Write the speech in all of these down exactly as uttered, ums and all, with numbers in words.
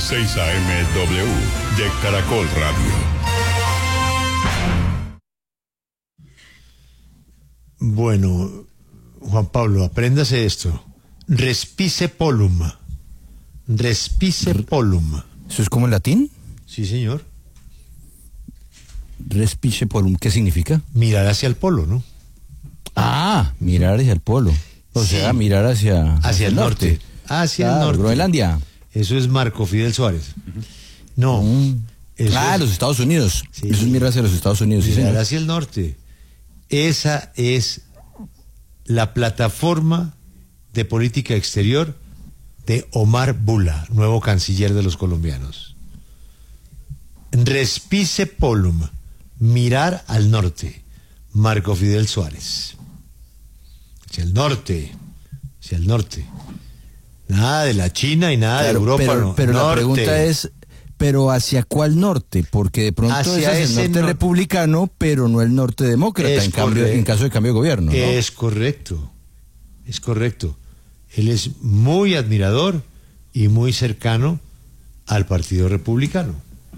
seis A M W de Caracol Radio. Bueno, Juan Pablo, apréndase esto. Respice polum. Respice polum. ¿Eso es como en latín? Sí, señor. Respice polum, ¿qué significa? Mirar hacia el polo, ¿no? Ah, mirar hacia el polo. O Sí. sea, mirar hacia, Hacia, hacia el norte. norte. Hacia claro, el norte. Groenlandia. Eso es Marco Fidel Suárez. No. Mm. Eso Ah, es, los Estados Unidos. Sí. Eso es mirar hacia los Estados Unidos. Sí, mirar señor. hacia el norte. Esa es la plataforma de política exterior de Omar Bula, nuevo canciller de los colombianos. Respice polum, mirar al norte. Marco Fidel Suárez. Hacia el norte, hacia el norte. Nada de la China y nada Claro, de Europa. pero, no. pero la Norte. pregunta es, ¿pero hacia cuál norte? Porque de pronto Hacia ese es el ese norte nor- republicano, pero no el norte demócrata, Es en cambio, correcto. en caso de cambio de gobierno, ¿no? Es correcto, es correcto. Él es muy admirador y muy cercano al Partido Republicano.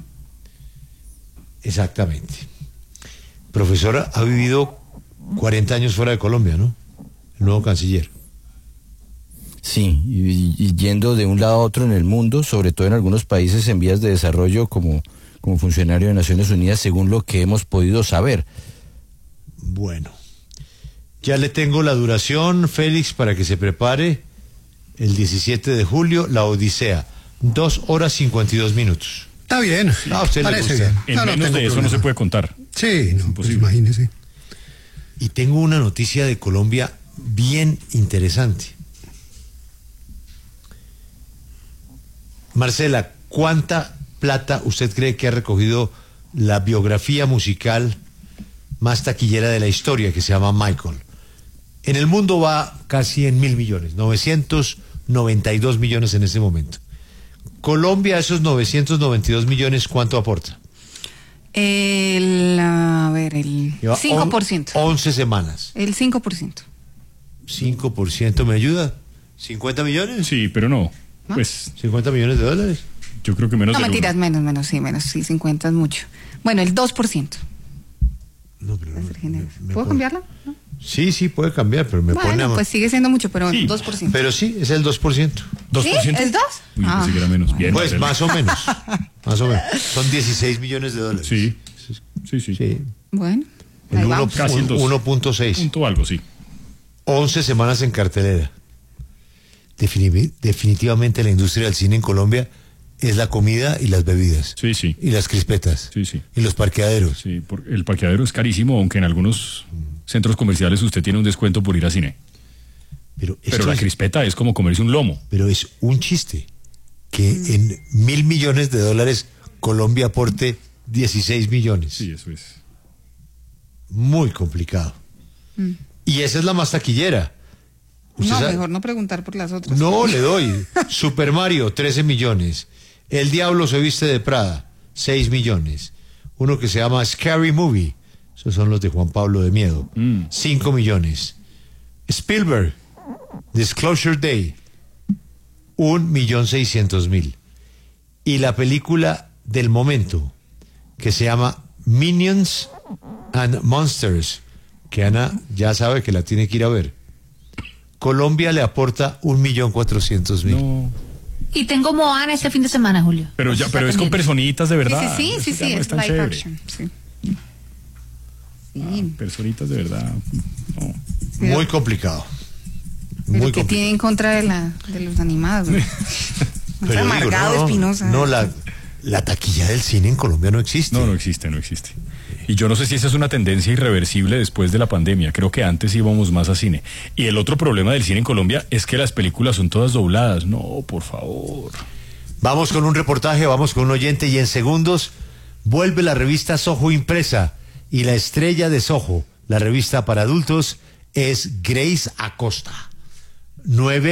Exactamente. Profesor ha vivido cuarenta años fuera de Colombia, ¿no? El nuevo canciller. Sí, y, y yendo de un lado a otro en el mundo, sobre todo en algunos países en vías de desarrollo como, como funcionario de Naciones Unidas, según lo que hemos podido saber. Bueno, ya le tengo la duración, Félix, para que se prepare. El diecisiete de julio, la Odisea. Dos horas cincuenta y dos minutos. Está bien. No, a usted le Parece gusta. bien. En No, no menos tengo de eso problema. no se puede contar. Sí, no, pues imposible. imagínese. Y tengo una noticia de Colombia bien interesante. Marcela, ¿cuánta plata usted cree que ha recogido la biografía musical más taquillera de la historia, que se llama Michael? En el mundo va casi en mil millones, novecientos noventa y dos millones en este momento. Colombia, esos novecientos noventa y dos millones, ¿cuánto aporta? El, a ver, el Lleva cinco por ciento. on- once semanas. El cinco por ciento. cinco por ciento, ¿me ayuda? ¿cincuenta millones? Sí, pero no. ¿No? Pues ¿cincuenta millones de dólares? yo creo que menos No, del mentiras, uno. menos, menos, sí, menos, sí, cincuenta es mucho. Bueno, el dos por ciento. No, pero Para no, ser generoso. me- me ¿Puedo pone- cambiarla? ¿No? Sí, sí, puede cambiar, pero me pone a... Bueno, pues sigue siendo mucho, pero Sí. dos por ciento. Pero sí, es el dos por ciento. ¿dos por ciento? ¿Sí? ¿Es dos? Uy, Ah, pensé que era menos. Bien, Pues Marcela. más o menos. Más o menos. Son dieciséis millones de dólares. Sí, sí, sí. Sí. Bueno, El ahí uno- vamos. Casi el un- dos. uno punto seis. Punto algo, sí. once semanas en cartelera. Defini- definitivamente la industria del cine en Colombia es la comida y las bebidas. Sí, sí. Y las crispetas. Sí, sí. Y los parqueaderos. Sí, por- el parqueadero es carísimo, aunque en algunos centros comerciales usted tiene un descuento por ir al cine. Pero, Pero esto la es, crispeta es como comerse un lomo. pero es un chiste que en mil millones de dólares Colombia aporte dieciséis millones. Sí, eso es. Muy complicado. Y esa es la más taquillera. ¿Usted No, sabe? mejor no preguntar por las otras. No, le doy. Super Mario, trece millones. El Diablo se viste de Prada, seis millones. Uno que se llama Scary Movie, esos son los de Juan Pablo de Miedo, Mm. cinco millones. Spielberg, Disclosure Day, un millón seiscientos mil. Y la película del momento, que se llama Minions and Monsters, que Ana ya sabe que la tiene que ir a ver. Colombia le aporta un millón cuatrocientos mil. No. Y tengo Moana este fin de semana, Julio. Pero ya, Está pero es con pendiente. personitas de verdad. Sí, sí, sí, Eso sí, ya sí, no es tan live chévere. action. Sí. Ah, Sí. personitas de verdad. No. Muy complicado. Pero Muy ¿qué complicado. tiene en contra de, la, de los animados? ¿No? Pero digo, amargado, no, Espinosa. No, la, la taquilla del cine en Colombia no existe. No, no existe, no existe. Y yo no sé si esa es una tendencia irreversible después de la pandemia. Creo que antes íbamos más a cine. Y el otro problema del cine en Colombia es que las películas son todas dobladas. No, por favor. Vamos con un reportaje, vamos con un oyente y en segundos vuelve la revista Soho impresa y la estrella de Soho, la revista para adultos, es Grace Acosta. Nueve